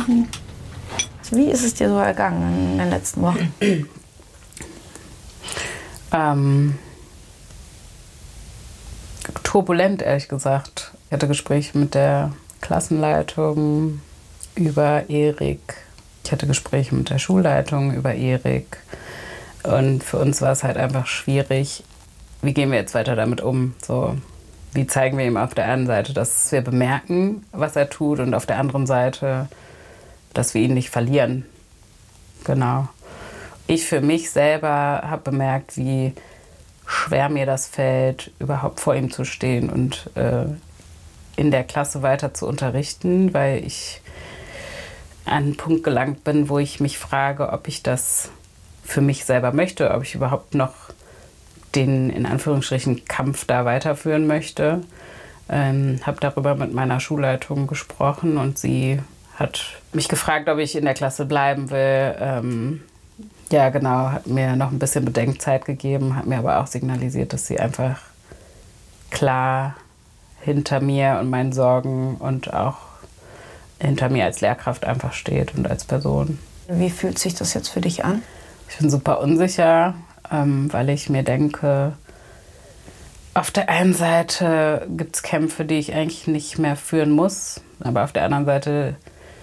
Wie ist es dir so ergangen in den letzten Wochen? Turbulent, ehrlich gesagt. Ich hatte Gespräche mit der Klassenleitung über Erik. Ich hatte Gespräche mit der Schulleitung über Erik. Und für uns war es halt einfach schwierig, wie gehen wir jetzt weiter damit um? So, wie zeigen wir ihm auf der einen Seite, dass wir bemerken, was er tut, und auf der anderen Seite, dass wir ihn nicht verlieren. Genau. Ich für mich selber habe bemerkt, wie schwer mir das fällt, überhaupt vor ihm zu stehen und in der Klasse weiter zu unterrichten, weil ich an einen Punkt gelangt bin, wo ich mich frage, ob ich das für mich selber möchte, ob ich überhaupt noch den, in Anführungsstrichen, Kampf da weiterführen möchte. Habe darüber mit meiner Schulleitung gesprochen und sie hat mich gefragt, ob ich in der Klasse bleiben will. Ja, genau, hat mir noch ein bisschen Bedenkzeit gegeben, hat mir aber auch signalisiert, dass sie einfach klar hinter mir und meinen Sorgen und auch hinter mir als Lehrkraft einfach steht und als Person. Wie fühlt sich das jetzt für dich an? Ich bin super unsicher, weil ich mir denke, auf der einen Seite gibt es Kämpfe, die ich eigentlich nicht mehr führen muss, aber auf der anderen Seite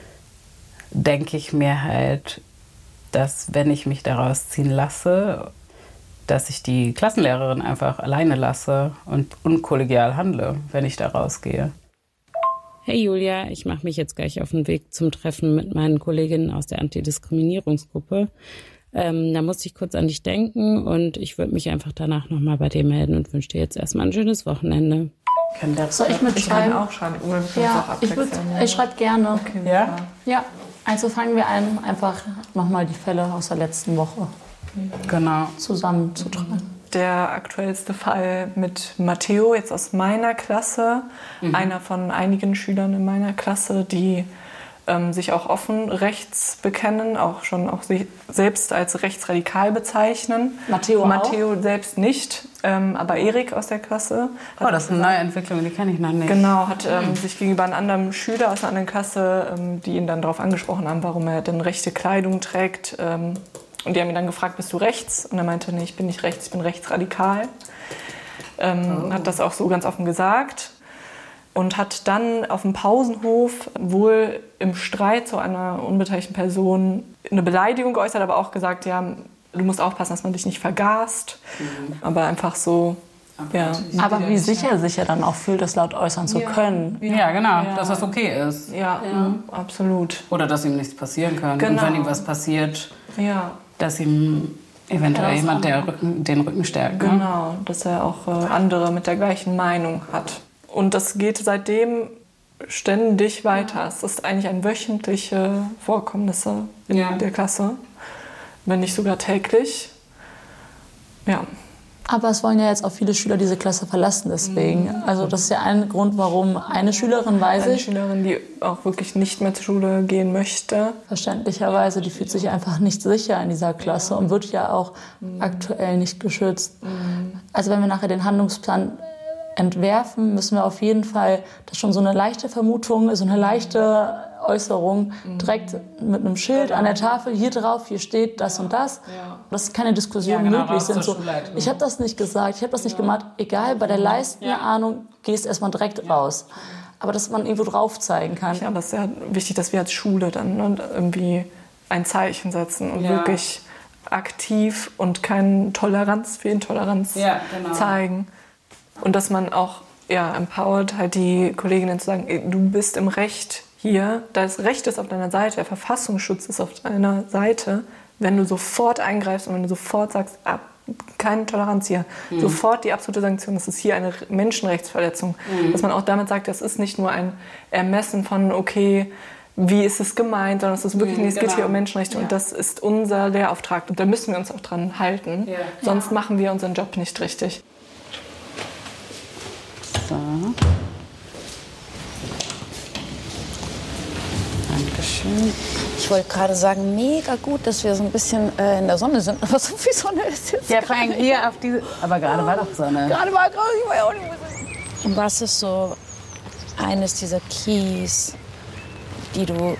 denke ich mir halt, dass wenn ich mich daraus ziehen lasse, dass ich die Klassenlehrerin einfach alleine lasse und unkollegial handle, wenn ich da rausgehe. Hey Julia, ich mache mich jetzt gleich auf den Weg zum Treffen mit meinen Kolleginnen aus der Antidiskriminierungsgruppe. Da musste ich kurz an dich denken und ich würde mich einfach danach nochmal bei dir melden und wünsche dir jetzt erstmal ein schönes Wochenende. Soll ich mitschreiben? Ich kann auch schreiben. Ja, ich schreibe gerne. Okay, Ja? Ja, also fangen wir an, einfach nochmal die Fälle aus der letzten Woche Genau. zusammenzutragen. Der aktuellste Fall mit Matteo, jetzt aus meiner Klasse, einer von einigen Schülern in meiner Klasse, die sich auch offen rechts bekennen, auch sich selbst als rechtsradikal bezeichnen. Matteo selbst nicht, aber Erik aus der Klasse. Oh, das ist eine neue Entwicklung, die kenne ich noch nicht. Genau, hat sich gegenüber einem anderen Schüler aus einer anderen Klasse, die ihn dann darauf angesprochen haben, warum er denn rechte Kleidung trägt. Und die haben ihn dann gefragt, bist du rechts? Und er meinte, nee, ich bin nicht rechts, ich bin rechtsradikal. Hat das auch so ganz offen gesagt. Und hat dann auf dem Pausenhof wohl im Streit zu einer unbeteiligten Person eine Beleidigung geäußert, aber auch gesagt, ja, du musst aufpassen, dass man dich nicht vergast. Aber einfach so, ja. Aber wie sicher sich er dann auch fühlt, das laut äußern zu können. Ja, genau, dass das okay ist. Ja, absolut. Oder dass ihm nichts passieren kann. Genau. Und wenn ihm was passiert, Ja. dass ihm eventuell jemand den Rücken stärkt. Ne? Genau, dass er auch andere mit der gleichen Meinung hat. Und das geht seitdem ständig weiter. Es ist eigentlich ein wöchentliche Vorkommnisse in der Klasse, wenn nicht sogar täglich. Ja. Aber es wollen ja jetzt auch viele Schüler diese Klasse verlassen, deswegen. Also das ist ja ein Grund, warum eine Schülerin, Eine Schülerin, die auch wirklich nicht mehr zur Schule gehen möchte. verständlicherweise, die fühlt sich einfach nicht sicher in dieser Klasse und wird ja auch aktuell nicht geschützt. Also wenn wir nachher den Handlungsplan entwerfen, müssen wir auf jeden Fall, das ist schon so eine leichte Vermutung, so eine leichte Äußerung, direkt mit einem Schild an der Tafel, hier drauf, hier steht das und das, dass keine Diskussionen möglich sind. So, ich habe das nicht gesagt, ich habe das nicht gemacht, egal, bei der Leistenahnung gehst du erstmal direkt raus. Aber dass man irgendwo drauf zeigen kann. Ja, das ist ja wichtig, dass wir als Schule dann irgendwie ein Zeichen setzen und wirklich aktiv und keine Toleranz für Intoleranz zeigen. Und dass man auch empowert, halt die Kolleginnen zu sagen, ey, du bist im Recht hier, das Recht ist auf deiner Seite, der Verfassungsschutz ist auf deiner Seite, wenn du sofort eingreifst und wenn du sofort sagst, keine Toleranz hier, sofort die absolute Sanktion, das ist hier eine Menschenrechtsverletzung. Dass man auch damit sagt, das ist nicht nur ein Ermessen von, okay, wie ist es gemeint, sondern es ist wirklich, es geht hier um Menschenrechte und das ist unser Lehrauftrag und da müssen wir uns auch dran halten, sonst machen wir unseren Job nicht richtig. So. Dankeschön. Ich wollte gerade sagen, mega gut, dass wir so ein bisschen in der Sonne sind. Aber so viel Sonne ist jetzt. Ja, vor allem hier auf diese. Aber gerade war doch Sonne. Gerade war grau, ich war ja auch nicht mehr. Und was ist so eines dieser Keys, die du